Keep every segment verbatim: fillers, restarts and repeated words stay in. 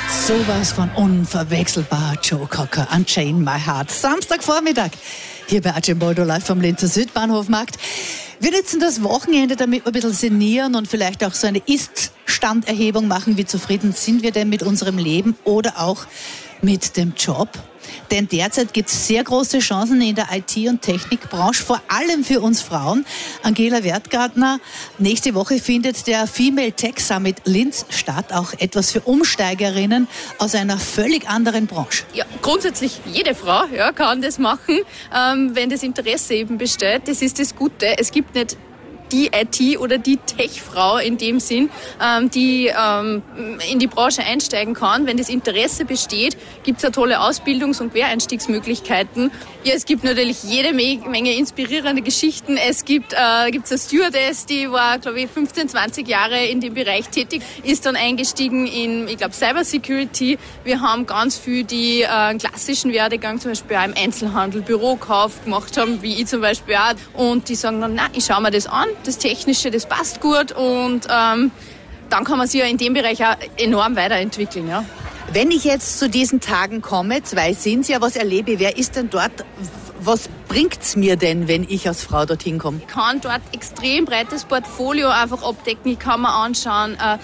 Sowas von unverwechselbar, Joe Cocker, Unchain My Heart. Samstagvormittag, hier bei Archimboldo live vom Linzer Südbahnhofmarkt. Wir nutzen das Wochenende, damit wir ein bisschen sinnieren und vielleicht auch so eine Ist-Standerhebung machen. Wie zufrieden sind wir denn mit unserem Leben oder auch mit dem Job? Denn derzeit gibt es sehr große Chancen in der I T- und Technikbranche, vor allem für uns Frauen. Angela Wertgartner, nächste Woche findet der Female Tech Summit Linz statt, auch etwas für Umsteigerinnen aus einer völlig anderen Branche. Ja, grundsätzlich jede Frau ja, kann das machen, ähm, wenn das Interesse eben besteht. Das ist das Gute. Es gibt nicht die I T- oder die Tech-Frau in dem Sinn, ähm, die ähm, in die Branche einsteigen kann. Wenn das Interesse besteht, gibt es ja tolle Ausbildungs- und Quereinstiegsmöglichkeiten. Ja, es gibt natürlich jede Menge inspirierende Geschichten. Es gibt äh, gibt's eine Stewardess, die war, glaube ich, fünfzehn, zwanzig Jahre in dem Bereich tätig, ist dann eingestiegen in, ich glaube, Cybersecurity. Wir haben ganz viel, die äh, einen klassischen Werdegang zum Beispiel auch im Einzelhandel, Bürokauf gemacht haben, wie ich zum Beispiel auch. Und die sagen dann, nein, ich schaue mir das an. Das Technische, das passt gut und ähm, dann kann man sich ja in dem Bereich auch enorm weiterentwickeln. Ja. Wenn ich jetzt zu diesen Tagen komme, zwei sind es ja, was erlebe, wer ist denn dort? Was bringt's mir denn, wenn ich als Frau dorthin komme? Ich kann dort extrem breites Portfolio einfach abdecken. Ich kann mir anschauen, äh,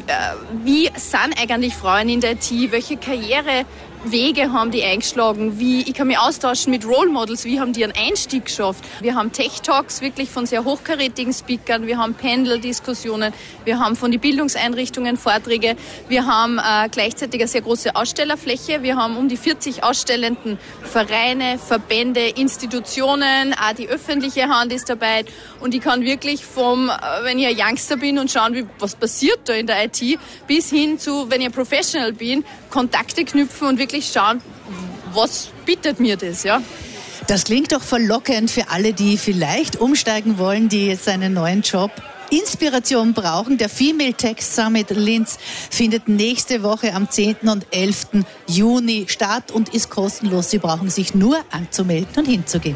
wie sind eigentlich Frauen in der I T, welche Karrierewege haben die eingeschlagen, wie, ich kann mich austauschen mit Role Models, wie haben die einen Einstieg geschafft. Wir haben Tech-Talks wirklich von sehr hochkarätigen Speakern, wir haben Panel-Diskussionen, wir haben von den Bildungseinrichtungen Vorträge, wir haben äh, gleichzeitig eine sehr große Ausstellerfläche, wir haben um die vierzig ausstellenden Vereine, Verbände, Institutionen, auch die öffentliche Hand ist dabei und ich kann wirklich vom, wenn ich ein Youngster bin und schauen, wie, was passiert da in der I T, bis hin zu, wenn ich ein Professional bin, Kontakte knüpfen und wirklich schauen, was bietet mir das, ja? Das klingt doch verlockend für alle, die vielleicht umsteigen wollen, die jetzt einen neuen Job Inspiration brauchen. Der Female Tech Summit Linz findet nächste Woche am zehnten und elften Juni statt und ist kostenlos. Sie brauchen sich nur anzumelden und hinzugehen.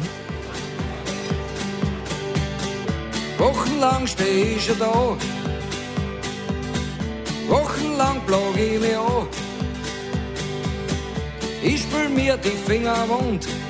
Wochenlang stehe ich schon da, wochenlang plage ich mich an. Ich spül mir die Finger wund